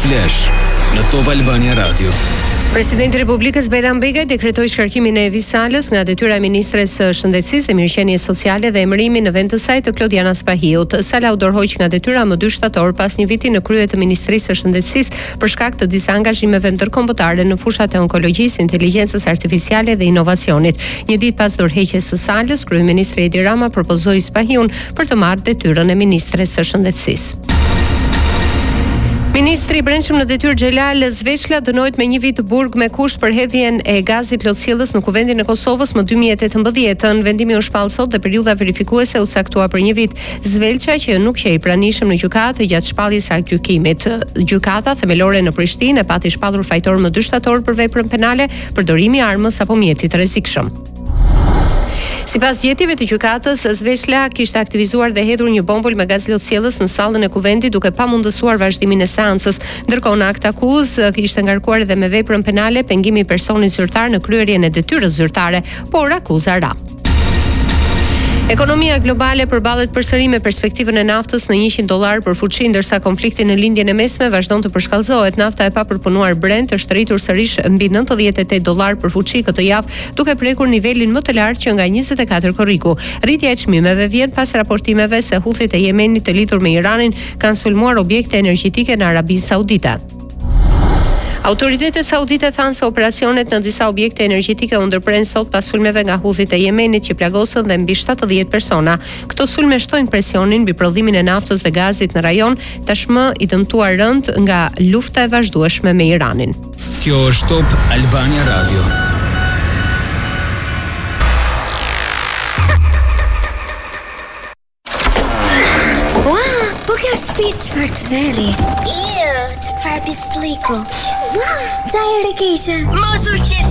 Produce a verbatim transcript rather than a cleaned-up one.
Flash në Top Albania Radio. Presidenti i Republikës Bajram Begaj dekretoi shkarkimin e Evi Salës nga detyra e ministres së shëndetësisë dhe mirëqenies sociale dhe emërimin në vend të saj të Klodiana Spahiut. Sala u dorëhoq nga detyra më dy shtator pas një viti në krye të Ministrisë së Shëndetësisë për shkak të disa angazhimeve ndërkombëtare në fushat e onkologjisë, inteligjencës artificiale dhe inovacionit. Një ditë pas dorëheqjes së Salës, kryeministri Edi Rama propozoi Spahiun për të marrë detyrën e ministres së shëndetësisë. Ministri i Brendshëm në detyrë Xhelal Zveshla dënohet me një vit burg me kusht për hedhjen e gazit lotësjellës në Kuvendin e Kosovës më dy mijë e tetëmbëdhjetë. Vendimi u shpall sot dhe periudha verifikuese u saktua për një vit. Zvelqa, që nuk qej pranishëm në gjykatë gjatë shpalljes së gjykimit. Gjykata themelore në Prishtinë e pati shpallur fajtor më dy shtator për veprën penale, përdorimi i armës apo mjeti të rrezikshëm. Sipas gjetjeve të gjykatës, Zveshla kishte aktivizuar dhe hedhur një bombull me gaz lotësjellës në sallën e kuvendit duke pamundësuar vazhdimin e seancës. Ndërkohë në akt akuz kishte ngarkuar edhe me veprën penale pengimi i personit zyrtar në kryerjen e detyrës zyrtare, por akuza ra. Ekonomia globale përballet përsëri me perspektivën e naftës në njëqind dollar për fuqi, ndërsa konflikti në lindjen e mesme vazhdon të përshkallëzohet. Nafta e papërpunuar Brent është rritur sërish mbi nëntëdhjetë e tetë dollar për fuqi këtë javë, duke prekur nivelin më të lartë që nga njëzet e katër korriku. Rritja e çmimeve vjen pas raportimeve se Huthit e Yemenit të lidhur me Iranin kanë sulmuar objekte energjetike në Arabinë Saudite. Autoritetet saudite thanë se operacionet në disa objekte energjetike u ndërpren sot pas sulmeve nga Huthit e Yemenit që plagosën dhe mbi shtatëdhjetë persona. Këto sulme shtojnë presionin mbi prodhimin e naftës dhe gazit në rajon, tashmë i dëmtuar rënd nga lufta e vazhdueshme me Iranin. Kjo është Top Albania Radio. Wow, po kjo është shtëpi çfarë të veri. Çfarë pisliku. Wow, dajër e keqe. Mos u shqetëso.